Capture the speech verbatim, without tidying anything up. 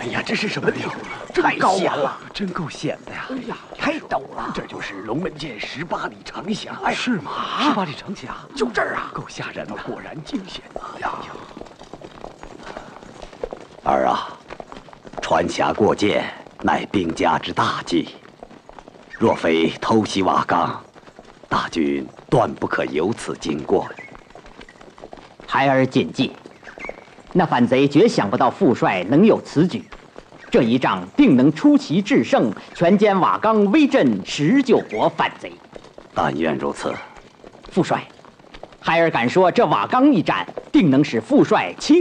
哎呀，这是什么地方？ 太高险了， 真够险的呀！ 哎呀，太陡了。 这就是龙门涧十八里长峡呀！ 是吗？十八里长峡， 就这儿啊！ 够吓人的，果然惊险呀！ 儿啊，穿峡过涧，乃兵家之大忌。若非偷袭瓦岗，大军断不可由此经过。 孩儿谨记。那反贼绝想不到父帅能有此举，这一仗定能出奇制胜，全歼瓦岗，威震十九国反贼。 但愿如此。 父帅，孩儿敢说，这瓦岗一战定能使父帅亲。